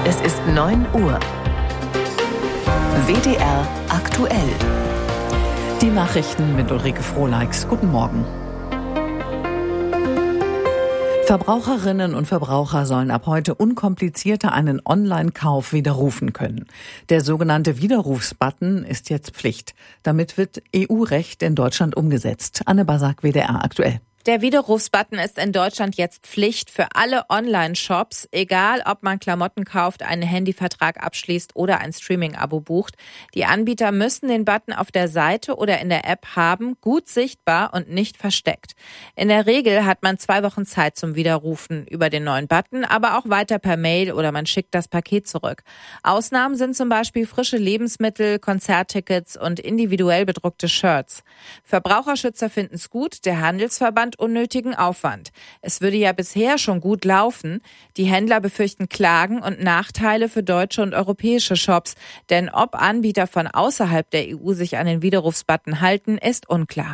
Es ist 9 Uhr. WDR aktuell. Die Nachrichten mit Ulrike Frohleix. Guten Morgen. Verbraucherinnen und Verbraucher sollen ab heute unkomplizierter einen Online-Kauf widerrufen können. Der sogenannte Widerrufsbutton ist jetzt Pflicht. Damit wird EU-Recht in Deutschland umgesetzt. Anne Basak, WDR aktuell. Der Widerrufsbutton ist in Deutschland jetzt Pflicht für alle Online-Shops, egal ob man Klamotten kauft, einen Handyvertrag abschließt oder ein Streaming-Abo bucht. Die Anbieter müssen den Button auf der Seite oder in der App haben, gut sichtbar und nicht versteckt. In der Regel hat man 2 Wochen Zeit zum Widerrufen über den neuen Button, aber auch weiter per Mail oder man schickt das Paket zurück. Ausnahmen sind zum Beispiel frische Lebensmittel, Konzerttickets und individuell bedruckte Shirts. Verbraucherschützer finden es gut, der Handelsverband unnötigen Aufwand. Es würde ja bisher schon gut laufen. Die Händler befürchten Klagen und Nachteile für deutsche und europäische Shops. Denn ob Anbieter von außerhalb der EU sich an den Widerrufsbutton halten, ist unklar.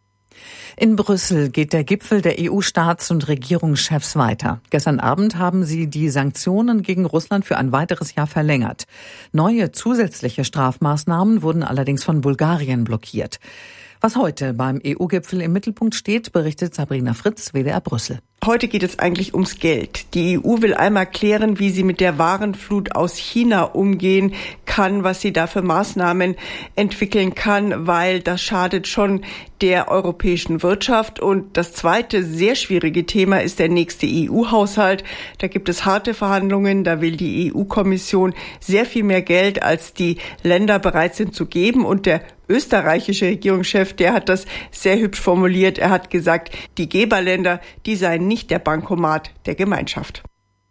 In Brüssel geht der Gipfel der EU-Staats- und Regierungschefs weiter. Gestern Abend haben sie die Sanktionen gegen Russland für ein weiteres Jahr verlängert. Neue zusätzliche Strafmaßnahmen wurden allerdings von Bulgarien blockiert. Was heute beim EU-Gipfel im Mittelpunkt steht, berichtet Sabrina Fritz, WDR Brüssel. Heute geht es eigentlich ums Geld. Die EU will einmal klären, wie sie mit der Warenflut aus China umgehen kann, was sie da für Maßnahmen entwickeln kann, weil das schadet schon der europäischen Wirtschaft. Und das zweite sehr schwierige Thema ist der nächste EU-Haushalt. Da gibt es harte Verhandlungen. Da will die EU-Kommission sehr viel mehr Geld, als die Länder bereit sind zu geben. Und der österreichische Regierungschef, der hat das sehr hübsch formuliert. Er hat gesagt, die Geberländer, die seien nicht der Bankomat der Gemeinschaft.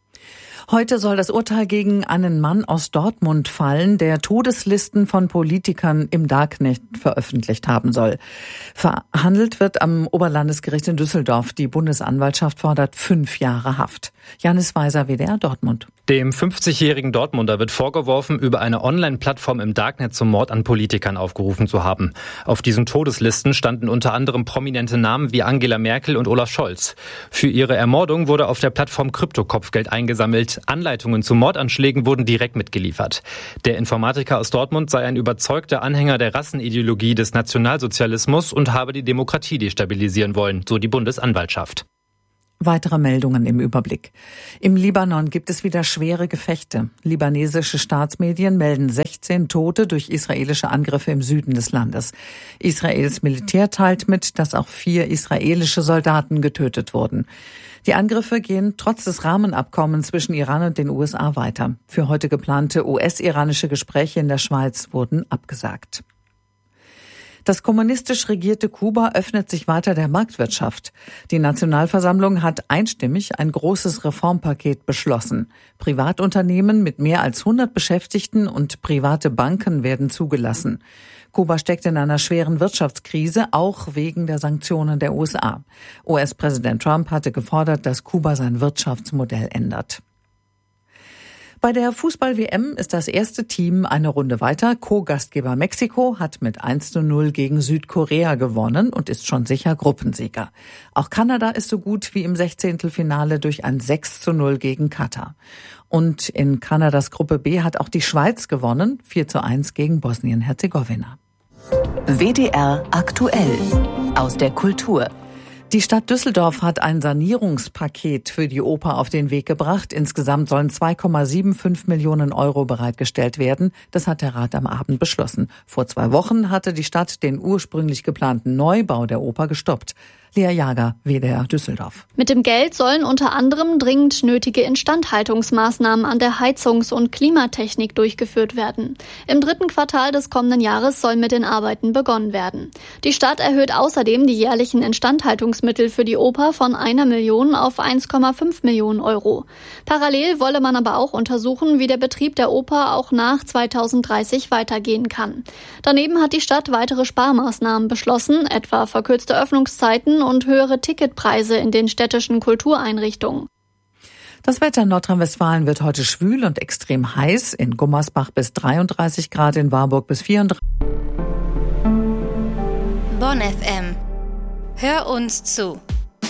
Heute soll das Urteil gegen einen Mann aus Dortmund fallen, der Todeslisten von Politikern im Darknet veröffentlicht haben soll. Verhandelt wird am Oberlandesgericht in Düsseldorf. Die Bundesanwaltschaft fordert 5 Jahre Haft. Janis Weiser, WDR Dortmund. Dem 50-jährigen Dortmunder wird vorgeworfen, über eine Online-Plattform im Darknet zum Mord an Politikern aufgerufen zu haben. Auf diesen Todeslisten standen unter anderem prominente Namen wie Angela Merkel und Olaf Scholz. Für ihre Ermordung wurde auf der Plattform Kryptokopfgeld eingesammelt. Anleitungen zu Mordanschlägen wurden direkt mitgeliefert. Der Informatiker aus Dortmund sei ein überzeugter Anhänger der Rassenideologie des Nationalsozialismus und habe die Demokratie destabilisieren wollen, so die Bundesanwaltschaft. Weitere Meldungen im Überblick. Im Libanon gibt es wieder schwere Gefechte. Libanesische Staatsmedien melden 16 Tote durch israelische Angriffe im Süden des Landes. Israels Militär teilt mit, dass auch 4 israelische Soldaten getötet wurden. Die Angriffe gehen trotz des Rahmenabkommens zwischen Iran und den USA weiter. Für heute geplante US-iranische Gespräche in der Schweiz wurden abgesagt. Das kommunistisch regierte Kuba öffnet sich weiter der Marktwirtschaft. Die Nationalversammlung hat einstimmig ein großes Reformpaket beschlossen. Privatunternehmen mit mehr als 100 Beschäftigten und private Banken werden zugelassen. Kuba steckt in einer schweren Wirtschaftskrise, auch wegen der Sanktionen der USA. US-Präsident Trump hatte gefordert, dass Kuba sein Wirtschaftsmodell ändert. Bei der Fußball-WM ist das erste Team eine Runde weiter. Co-Gastgeber Mexiko hat mit 1:0 gegen Südkorea gewonnen und ist schon sicher Gruppensieger. Auch Kanada ist so gut wie im 16. durch ein 6:0 gegen Katar. Und in Kanadas Gruppe B hat auch die Schweiz gewonnen, 4:1 gegen Bosnien-Herzegowina. WDR aktuell aus der Kultur. Die Stadt Düsseldorf hat ein Sanierungspaket für die Oper auf den Weg gebracht. Insgesamt sollen 2,75 Millionen Euro bereitgestellt werden. Das hat der Rat am Abend beschlossen. Vor 2 Wochen hatte die Stadt den ursprünglich geplanten Neubau der Oper gestoppt. Lea Jager, WDR Düsseldorf. Mit dem Geld sollen unter anderem dringend nötige Instandhaltungsmaßnahmen an der Heizungs- und Klimatechnik durchgeführt werden. Im 3. Quartal des kommenden Jahres soll mit den Arbeiten begonnen werden. Die Stadt erhöht außerdem die jährlichen Instandhaltungsmittel für die Oper von 1 Million auf 1,5 Millionen Euro. Parallel wolle man aber auch untersuchen, wie der Betrieb der Oper auch nach 2030 weitergehen kann. Daneben hat die Stadt weitere Sparmaßnahmen beschlossen, etwa verkürzte Öffnungszeiten und höhere Ticketpreise in den städtischen Kultureinrichtungen. Das Wetter in Nordrhein-Westfalen wird heute schwül und extrem heiß. In Gummersbach bis 33 Grad, in Warburg bis 34. Bonn FM. Hör uns zu.